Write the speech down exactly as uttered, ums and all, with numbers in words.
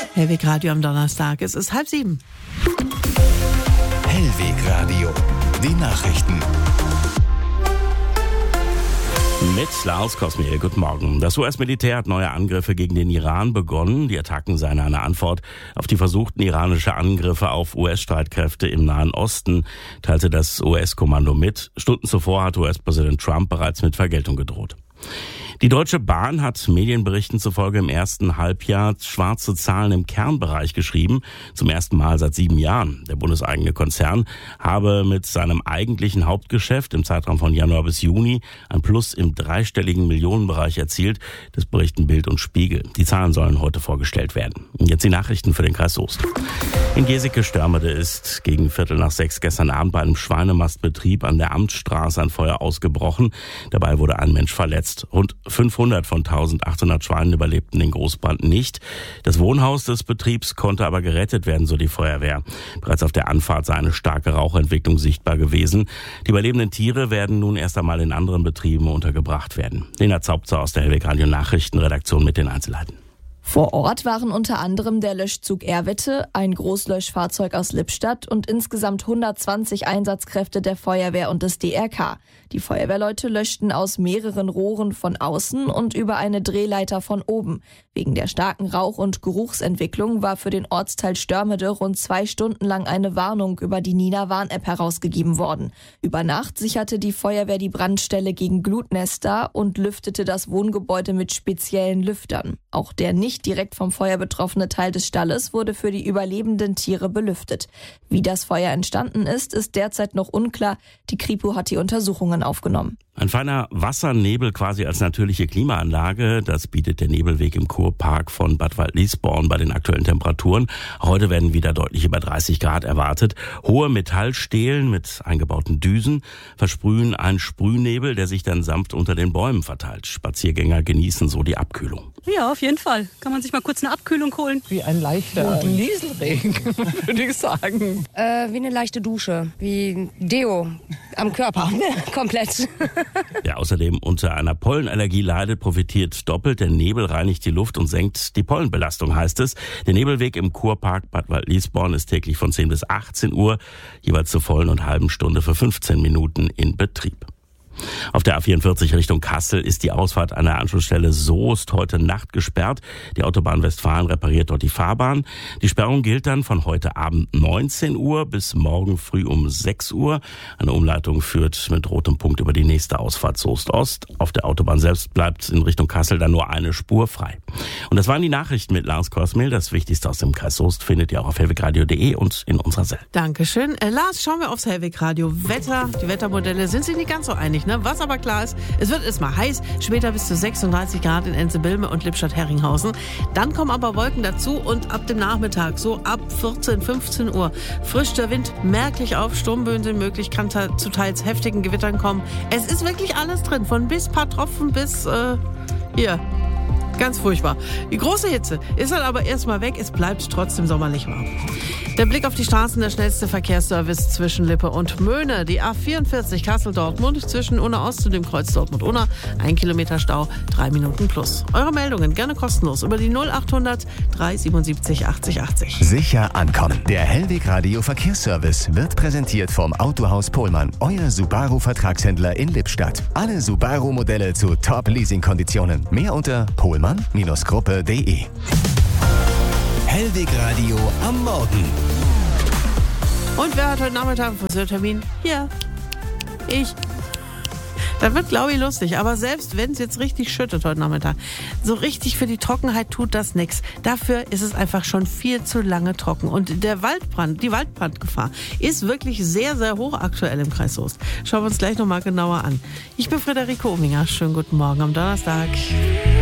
Hellweg Radio am Donnerstag. Es ist halb sieben. Hellweg Radio, die Nachrichten. Mit Lars Kosmiel, guten Morgen. Das U S-Militär hat neue Angriffe gegen den Iran begonnen. Die Attacken seien eine Antwort auf die versuchten iranischen Angriffe auf U S-Streitkräfte im Nahen Osten, teilte das U S-Kommando mit. Stunden zuvor hat U S-Präsident Trump bereits mit Vergeltung gedroht. Die Deutsche Bahn hat Medienberichten zufolge im ersten Halbjahr schwarze Zahlen im Kernbereich geschrieben, zum ersten Mal seit sieben Jahren. Der bundeseigene Konzern habe mit seinem eigentlichen Hauptgeschäft im Zeitraum von Januar bis Juni ein Plus im dreistelligen Millionenbereich erzielt. Das berichten Bild und Spiegel. Die Zahlen sollen heute vorgestellt werden. Und jetzt die Nachrichten für den Kreis Soest. In Geseke-Störmede ist gegen Viertel nach sechs gestern Abend bei einem Schweinemastbetrieb an der Amtsstraße ein Feuer ausgebrochen. Dabei wurde ein Mensch verletzt. Rund fünfhundert von eintausendachthundert Schweinen überlebten den Großbrand nicht. Das Wohnhaus des Betriebs konnte aber gerettet werden, so die Feuerwehr. Bereits auf der Anfahrt sei eine starke Rauchentwicklung sichtbar gewesen. Die überlebenden Tiere werden nun erst einmal in anderen Betrieben untergebracht werden. Lena Zaubzer aus der Hellweg Radio Nachrichtenredaktion mit den Einzelheiten. Vor Ort waren unter anderem der Löschzug Erwitte, ein Großlöschfahrzeug aus Lippstadt und insgesamt hundertzwanzig Einsatzkräfte der Feuerwehr und des D R K. Die Feuerwehrleute löschten aus mehreren Rohren von außen und über eine Drehleiter von oben. Wegen der starken Rauch- und Geruchsentwicklung war für den Ortsteil Störmede rund zwei Stunden lang eine Warnung über die Nina Warn-App herausgegeben worden. Über Nacht sicherte die Feuerwehr die Brandstelle gegen Glutnester und lüftete das Wohngebäude mit speziellen Lüftern. Auch der nicht direkt vom Feuer betroffene Teil des Stalles wurde für die überlebenden Tiere belüftet. Wie das Feuer entstanden ist, ist derzeit noch unklar. Die Kripo hat die Untersuchungen aufgenommen. Ein feiner Wassernebel quasi als natürliche Klimaanlage, das bietet der Nebelweg im Kurpark von Bad Waldlisborn bei den aktuellen Temperaturen. Heute werden wieder deutlich über dreißig Grad erwartet. Hohe Metallstelen mit eingebauten Düsen versprühen einen Sprühnebel, der sich dann sanft unter den Bäumen verteilt. Spaziergänger genießen so die Abkühlung. Ja, auf jeden Fall. Kann man sich mal kurz eine Abkühlung holen. Wie ein leichter Nieselregen, würde ich sagen. Äh, wie eine leichte Dusche, wie Deo am Körper, komplett. Wer außerdem unter einer Pollenallergie leidet, profitiert doppelt. Der Nebel reinigt die Luft und senkt die Pollenbelastung, heißt es. Der Nebelweg im Kurpark Bad Waldlisborn ist täglich von zehn bis achtzehn Uhr, jeweils zur vollen und halben Stunde für fünfzehn Minuten in Betrieb. Auf der A vierundvierzig Richtung Kassel ist die Ausfahrt an der Anschlussstelle Soest heute Nacht gesperrt. Die Autobahn Westfalen repariert dort die Fahrbahn. Die Sperrung gilt dann von heute Abend neunzehn Uhr bis morgen früh um sechs Uhr. Eine Umleitung führt mit rotem Punkt über die nächste Ausfahrt Soest-Ost. Auf der Autobahn selbst bleibt in Richtung Kassel dann nur eine Spur frei. Und das waren die Nachrichten mit Lars Kosmiel. Das Wichtigste aus dem Kreis Soest findet ihr auch auf hellwegradio punkt de und in unserer Seite. Dankeschön. Äh, Lars, schauen wir aufs Hellweg Radio. Wetter, die Wettermodelle sind sich nicht ganz so einig. Ne? Was aber klar ist, es wird erstmal heiß, später bis zu sechsunddreißig Grad in Enzebilme und Lippstadt-Herringhausen. Dann kommen aber Wolken dazu und ab dem Nachmittag, so ab vierzehn, fünfzehn Uhr, frischt der Wind merklich auf, Sturmböen sind möglich, kann zu teils heftigen Gewittern kommen. Es ist wirklich alles drin, von bis paar Tropfen bis, äh, hier, ganz furchtbar. Die große Hitze ist dann aber erstmal weg, es bleibt trotzdem sommerlich warm. Der Blick auf die Straßen, der schnellste Verkehrsservice zwischen Lippe und Möhne. Die A vierundvierzig Kassel-Dortmund zwischen Unna Ost und dem Kreuz Dortmund-Unna. Ein Kilometer Stau, drei Minuten plus. Eure Meldungen gerne kostenlos über die null achthundert dreihundertsiebenundsiebzig achtzig achtzig. Sicher ankommen. Der Hellweg Radio Verkehrsservice wird präsentiert vom Autohaus Pohlmann, euer Subaru-Vertragshändler in Lippstadt. Alle Subaru-Modelle zu Top-Leasing-Konditionen. Mehr unter pohlmann Gruppe punkt de. Hellweg Radio am Morgen. Und wer hat heute Nachmittag einen Friseurtermin? Hier. Ich. Das wird, glaube ich, lustig. Aber selbst wenn es jetzt richtig schüttet heute Nachmittag, so richtig für die Trockenheit tut das nichts. Dafür ist es einfach schon viel zu lange trocken. Und der Waldbrand, die Waldbrandgefahr ist wirklich sehr, sehr hoch aktuell im Kreis Soest. Schauen wir uns gleich nochmal genauer an. Ich bin Friederike Ominger. Schönen guten Morgen am Donnerstag.